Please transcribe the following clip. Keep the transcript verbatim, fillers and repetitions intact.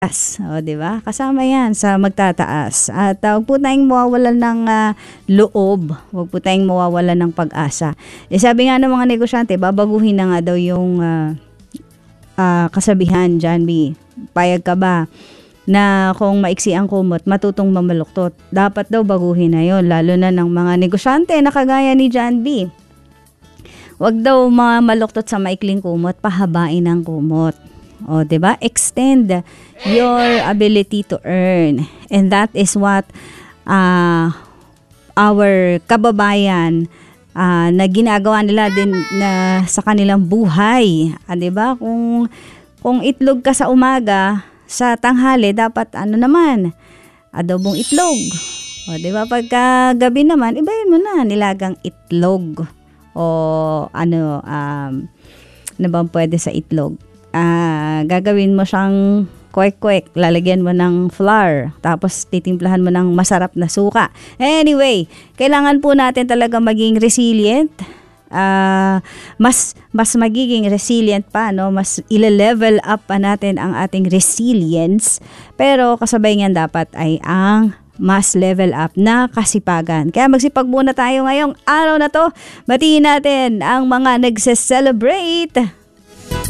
As, o 'di ba? Kasama 'yan sa magtataas. At uh, 'wag po tayong mawawalan ng ah, loob, 'wag po tayong mawawalan ng pag-asa. Eh sabi nga ng mga negosyante, babaguhin na nga daw yung ah, ah, kasabihan, John B. Payag ka ba na kung maiksi ang kumot, matutong mamaluktot? Dapat daw baguhin na 'yon, lalo na ng mga negosyante na kagaya ni John B. Wag daw mamaluktot sa maikling kumot, pahabain ang kumot. O, 'di ba? Extend your ability to earn. And that is what uh, our kababayan uh, na ginagawa nila din na sa kanilang buhay. Ah, 'di ba? Kung kung itlog ka sa umaga, sa tanghali dapat ano naman? Adobong itlog. O, 'di ba? Pagka gabi naman, ibahin mo na nilagang itlog. O ano um ano bang pwede sa itlog? Ah, gagawin mo siyang kwek-kwek, lalagyan mo ng flour, tapos titimplahan mo ng masarap na suka. Anyway, kailangan po natin talaga maging resilient. Ah, mas mas magiging resilient pa, no? Mas ile-level up pa natin ang ating resilience. Pero kasabay niyan dapat ay ang mas level up na kasipagan. Kaya magsipag muna tayo ngayong araw na to. Batiin natin ang mga nagse-celebrate